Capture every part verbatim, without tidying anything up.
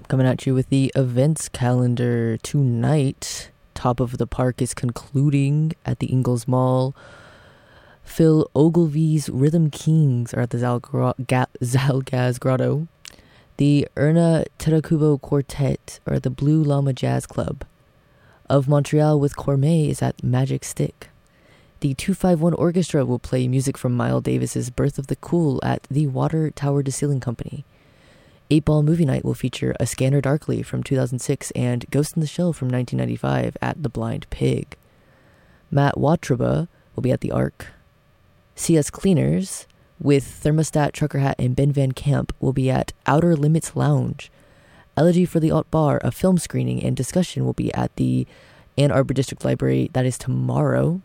coming at you with the events calendar tonight. Top of the Park is concluding at the Ingalls Mall. Phil Ogilvy's Rhythm Kings are at the Zalgra- Ga- Zalgaz Grotto. The Erna Terakubo Quartet are at the Blue Llama Jazz Club. Of Montreal with Cormet is at Magic Stick. The two five one Orchestra will play music from Miles Davis's Birth of the Cool at the Water Tower Distilling Company. eight Ball Movie Night will feature A Scanner Darkly from two thousand six and Ghost in the Shell from nineteen ninety-five at The Blind Pig. Matt Watraba will be at the Ark. C S Cleaners with Thermostat, Trucker Hat, and Ben Van Camp will be at Outer Limits Lounge. Elegy for the Alt Bar, a film screening and discussion will be at the Ann Arbor District Library. That is tomorrow.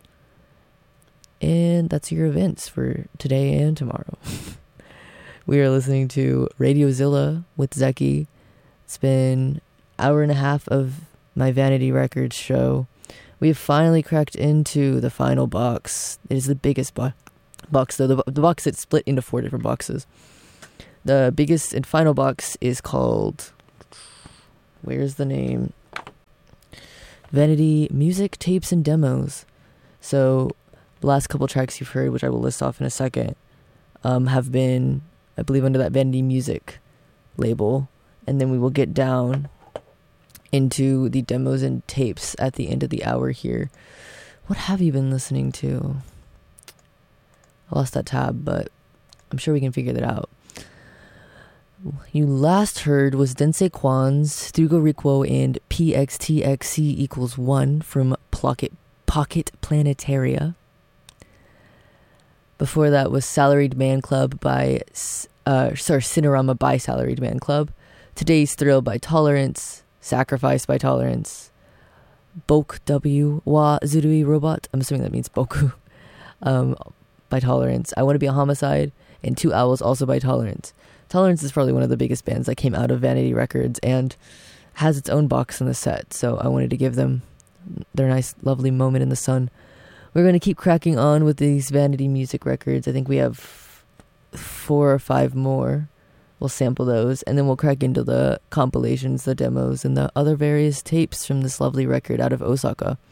And that's your events for today and tomorrow. We are listening to Radiozilla with Zeki. It's been an hour and a half of my Vanity Records show. We have finally cracked into the final box. It is the biggest bo- box, though. The, the box that's split into four different boxes. The biggest and final box is called... Where's the name? Vanity Music, Tapes, and Demos. So the last couple tracks you've heard, which I will list off in a second, um, have been... I believe under that Vanity Music label. And then we will get down into the demos and tapes at the end of the hour here. What have you been listening to? I lost that tab, but I'm sure we can figure that out. You last heard was Densei Kwan's Stugo Rikwo and P X T X C equals one from Pocket, Pocket Planetaria. Before that was Salaried Man Club by, uh, sorry, Cinerama by Salaried Man Club. Today's Thrill by Tolerance. Sacrifice by Tolerance. Bok W wa Zurui Robot. I'm assuming that means Boku. Um, by Tolerance. I Want to Be a Homicide. And Two Owls also by Tolerance. Tolerance is probably one of the biggest bands that came out of Vanity Records and has its own box in the set. So I wanted to give them their nice, lovely moment in the sun. We're going to keep cracking on with these Vanity Music records. I think we have four or five more. We'll sample those, and then we'll crack into the compilations, the demos, and the other various tapes from this lovely record out of Osaka.